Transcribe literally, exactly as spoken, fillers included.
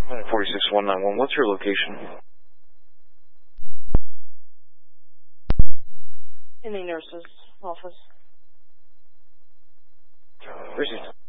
forty-six one nine one, what's your location? In the nurse's office. Where's he?